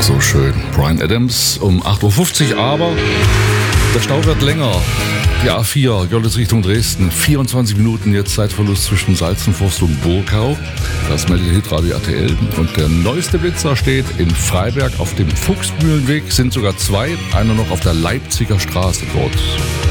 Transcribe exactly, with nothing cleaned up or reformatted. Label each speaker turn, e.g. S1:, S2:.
S1: So schön. Bryan Adams um acht Uhr fünfzig, aber der Stau wird länger. Die A vier, Görlitz Richtung Dresden, vierundzwanzig Minuten jetzt Zeitverlust zwischen Salzenforst und Burkau. Das meldet Hitradio R T L. Und der neueste Blitzer steht in Freiberg auf dem Fuchsmühlenweg, sind sogar zwei, einer noch auf der Leipziger Straße dort.